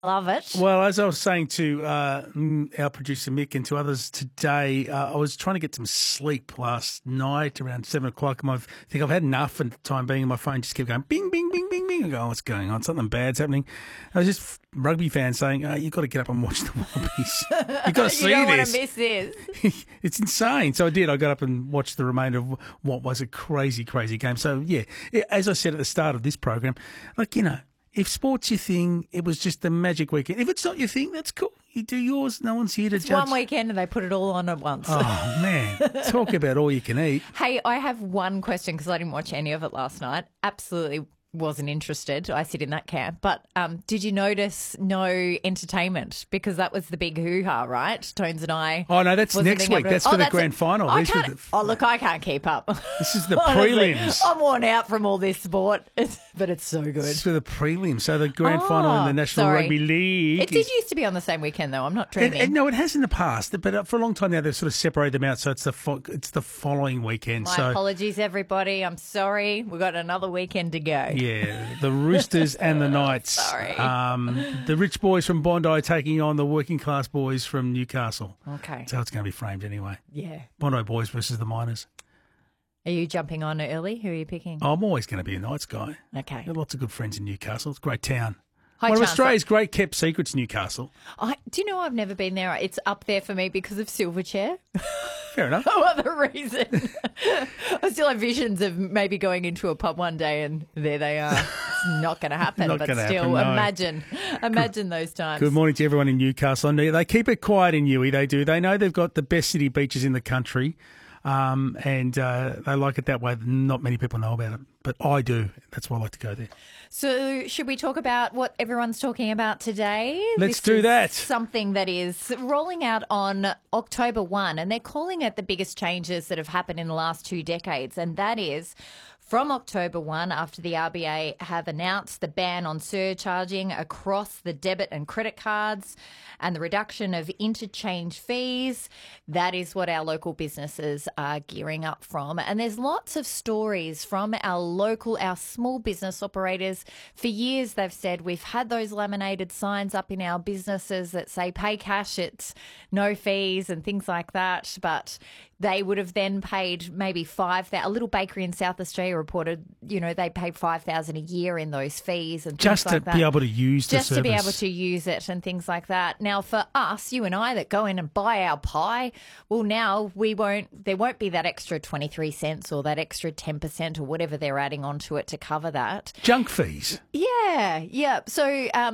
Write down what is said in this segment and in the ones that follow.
Love it. Well, as I was saying to our producer Mick and to others today, I was trying to get some sleep last night around 7 o'clock. I think I've had enough for the time being, and my phone just kept going bing, bing, bing, bing, bing. I go, what's going on? Something bad's happening. I was just rugby fans saying, you've got to get up and watch the Wallabies. You've got to see you don't this. want to miss this. It's insane. So I did. I got up and watched the remainder of what was a crazy, crazy game. So, yeah, as I said at the start of this program, if sport's your thing, it was just the magic weekend. If it's not your thing, that's cool. You do yours. No one's here to judge. One weekend and they put it all on at once. Oh, man. Talk about all you can eat. Hey, I have one question because I didn't watch any of it last night. Absolutely wasn't interested. I sit in that camp. But did you notice no entertainment? Because that was the big hoo-ha, right? Tones and I. Oh, no, that's next week. That's for the grand final. I can't keep up. This is the prelims. I'm worn out from all this sport, but it's so good. This is for the prelims. So the grand final in the National Rugby League. It did used to be on the same weekend, though. I'm not dreaming. No, it has in the past. But for a long time now, they've sort of separated them out. So it's the following weekend. My apologies, everybody. I'm sorry. We've got another weekend to go. Yeah, the Roosters and the Knights. Sorry. The rich boys from Bondi taking on the working class boys from Newcastle. Okay. That's how it's going to be framed anyway. Yeah. Bondi boys versus the Miners. Are you jumping on early? Who are you picking? I'm always going to be a Knights guy. Okay. I've got lots of good friends in Newcastle. It's a great town. One of Australia's great kept secrets, Newcastle. Do you know I've never been there? It's up there for me because of Silverchair. Fair enough. No other reason. I still have visions of maybe going into a pub one day and there they are. It's not going to happen, Not but gonna still, happen, no. imagine those times. Good morning to everyone in Newcastle. They keep it quiet in Newey, they do. They know they've got the best city beaches in the country, and they like it that way. Not many people know about it, but I do. That's why I like to go there. So should we talk about what everyone's talking about today? Let's do that. Something that is rolling out on October 1, and they're calling it the biggest changes that have happened in the last 2 decades, and that is from October 1, after the RBA have announced the ban on surcharging across the debit and credit cards and the reduction of interchange fees. That is what our local businesses are gearing up from. And there's lots of stories from our small business operators. For years, they've said we've had those laminated signs up in our businesses that say pay cash, it's no fees and things like that. But they would have then paid maybe $5,000. A little bakery in South Australia reported, they paid $5,000 a year in those fees and things like that. Just to be able to use the service. Just to be able to use it and things like that. Now, for us, you and I that go in and buy our pie, well, now there won't be that extra 23 cents or that extra 10% or whatever they're adding onto it to cover that. Junk fees. Yeah. So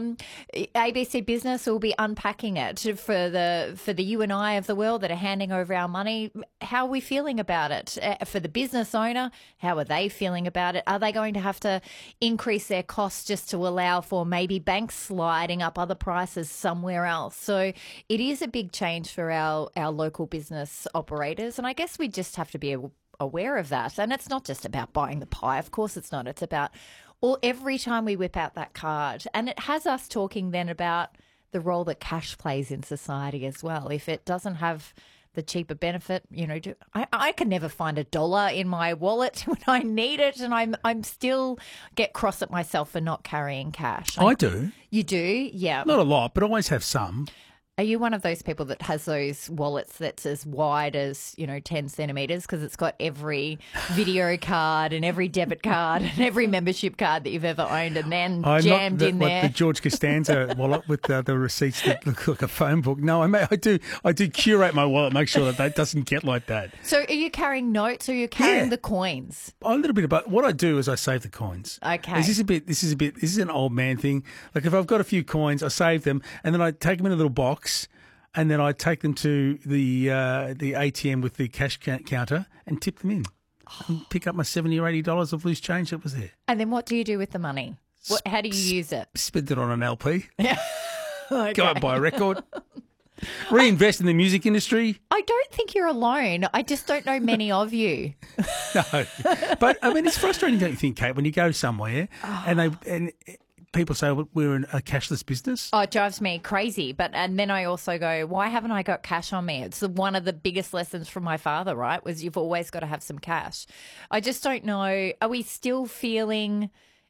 ABC Business will be unpacking it for the you and I of the world that are handing over our money. How are we feeling about it? For the business owner, how are they feeling about it? Are they going to have to increase their costs just to allow for maybe banks sliding up other prices somewhere else? So it is a big change for our local business operators, and I guess we just have to be aware of that. And it's not just about buying the pie. Of course it's not. It's about every time we whip out that card. And it has us talking then about the role that cash plays in society as well. If it doesn't have the cheaper benefit, I can never find $1 in my wallet when I need it, and I'm still get cross at myself for not carrying cash. I do. You do? Yeah. Not a lot, but I always have some. Are you one of those people that has those wallets that's as wide as, 10 centimetres because it's got every video card and every debit card and every membership card that you've ever owned and then jammed in there? Like the George Costanza wallet with the receipts that look like a phone book. No, I do curate my wallet, make sure that doesn't get like that. So are you carrying notes or are you carrying the coins? A little bit about what I do is I save the coins. Okay. This is an old man thing. Like if I've got a few coins, I save them and then I take them in a little box. And then I take them to the ATM with the cash counter and tip them in. And pick up my $70 or $80 of loose change that was there. And then what do you do with the money? How do you use it? Spend it on an LP. Yeah. Okay. Go and buy a record. Reinvest in the music industry. I don't think you're alone. I just don't know many of you. No. But, I mean, it's frustrating, don't you think, Kate, when you go somewhere and people say we're in a cashless business. Oh, it drives me crazy. And then I also go, why haven't I got cash on me? It's one of the biggest lessons from my father, right, was you've always got to have some cash. I just don't know. Are we still feeling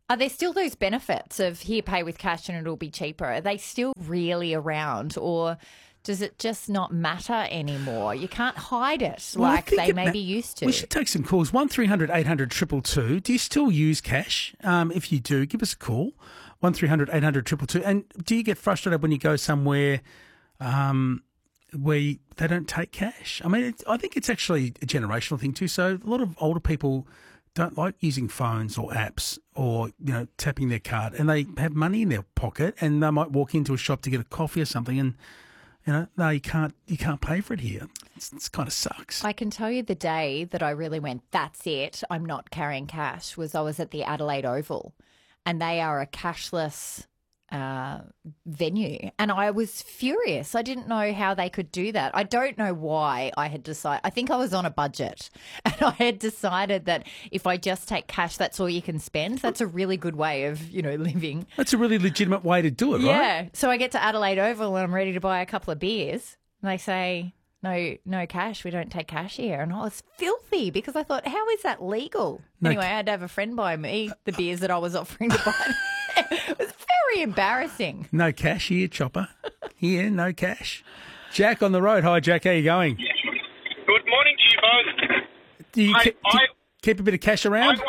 Are there still those benefits of here, pay with cash and it'll be cheaper? Are they still really around, or does it just not matter anymore? You can't hide it like they maybe used to. We should take some calls. 1300 800 222. Do you still use cash? If you do, give us a call. 1300 800 222. And do you get frustrated when you go somewhere where they don't take cash? I mean, I think it's actually a generational thing too. So a lot of older people don't like using phones or apps or, tapping their card, and they have money in their pocket and they might walk into a shop to get a coffee or something and, no, you can't pay for it here. It's kind of sucks. I can tell you the day that I really went, that's it, I'm not carrying cash, was I was at the Adelaide Oval, and they are a cashless venue, and I was furious. I didn't know how they could do that. I don't know why I had decided. I think I was on a budget, and I had decided that if I just take cash, that's all you can spend. That's a really good way of living. That's a really legitimate way to do it, right? Yeah. So I get to Adelaide Oval and I'm ready to buy a couple of beers, and they say, no cash. We don't take cash here. And I was filthy because I thought, how is that legal? Anyway, I had to have a friend buy me the beers that I was offering to buy. It was very embarrassing. No cash here, Chopper. Here, no cash. Jack on the road. Hi, Jack. How you going? Good morning to you both. Do you keep a bit of cash around?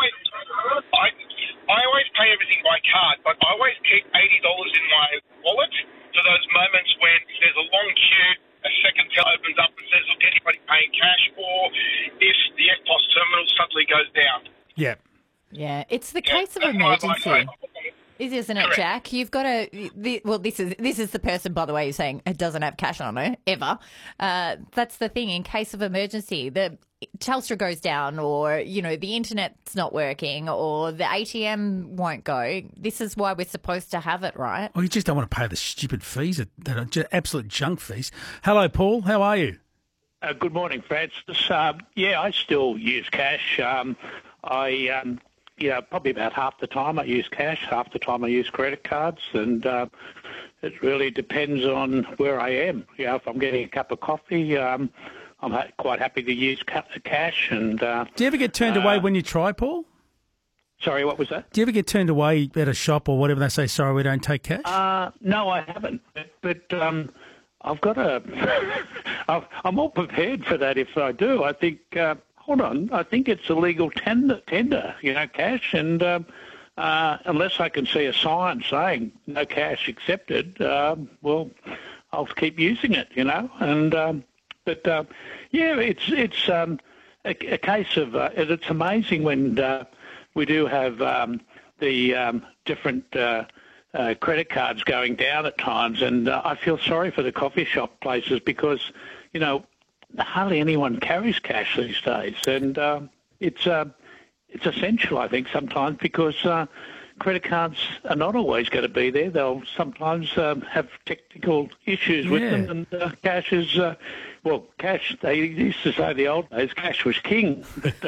I always pay everything by card, but I always keep $80 in my wallet for those moments when there's a long queue, a second till opens up and says, look, anybody paying cash, or if the EFTPOS terminal suddenly goes down. Yeah. Yeah, it's the case of emergency. Isn't it, Jack? You've got to. Well, this is the person, by the way, who's saying it doesn't have cash on it ever. That's the thing. In case of emergency, the Telstra goes down, or the internet's not working, or the ATM won't go. This is why we're supposed to have it, right? Well, you just don't want to pay the stupid fees that are just absolute junk fees. Hello, Paul. How are you? Good morning, Francis. I still use cash. Probably about half the time I use cash, half the time I use credit cards, and it really depends on where I am. If I'm getting a cup of coffee, I'm quite happy to use cash. And do you ever get turned away when you try, Paul? Sorry, what was that? Do you ever get turned away at a shop or whatever, they say, sorry, we don't take cash? No, I haven't. But I've got I'm all prepared for that if I do. I think... hold on, I think it's a legal tender, cash, and unless I can see a sign saying no cash accepted, well, I'll keep using it, and it's a case of it's amazing when we do have the different credit cards going down at times, and I feel sorry for the coffee shop places because, hardly anyone carries cash these days, and it's essential, I think, sometimes because credit cards are not always going to be there. They'll sometimes have technical issues with them, and cash is cash. They used to say the old days, cash was king. But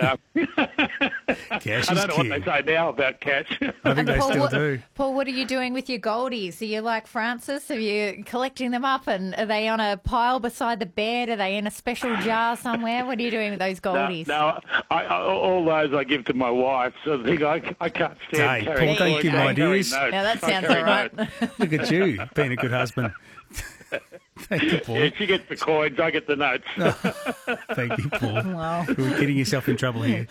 cash I don't know king. what they say now about cash. I think they still do. Paul, what are you doing with your goldies? Are you like Francis? Are you collecting them up, and are they on a pile beside the bed? Are they in a special jar somewhere? What are you doing with those goldies? No, all those I give to my wife. So I can't stand carrying. Paul, don't give them ideas. Now that sounds all right. Look at you, being a good husband. Thank you, Paul. Yeah, she gets the coins, I get the notes. Thank you, Paul. Wow. You're getting yourself in trouble here.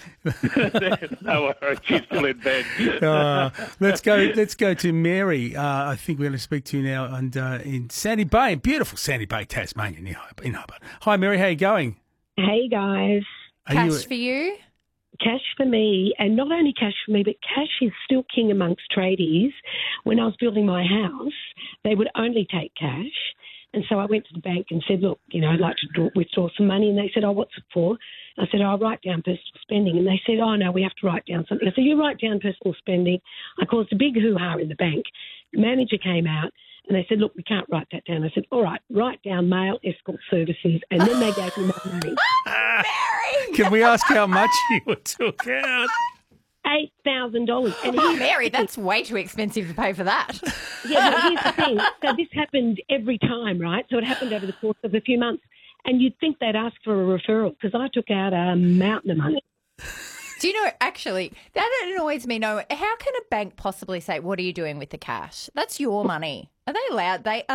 No worries, she's still in bed. Let's go to Mary. I think we're going to speak to you now, and in Sandy Bay, beautiful Sandy Bay, Tasmania, in Hobart. Hi, Mary. How are you going? Hey, guys. Cash for you? Cash for me, and not only cash for me, but cash is still king amongst tradies. When I was building my house, they would only take cash. And so I went to the bank and said, look, I'd like to withdraw some money. And they said, oh, what's it for? I said, I'll write down personal spending. And they said, oh, no, we have to write down something. I said, you write down personal spending. I caused a big hoo-ha in the bank. The manager came out and they said, look, we can't write that down. I said, all right, write down mail escort services. And then they gave me my money. Mary! Can we ask how much you took out? $8,000. And Mary, that's way too expensive to pay for that. Yeah, well, here's the thing. So this happened every time, right? So it happened over the course of a few months. And you'd think they'd ask for a referral because I took out a mountain of money. Do you know, actually, that annoys me. No, how can a bank possibly say, what are you doing with the cash? That's your money. Are they allowed? Are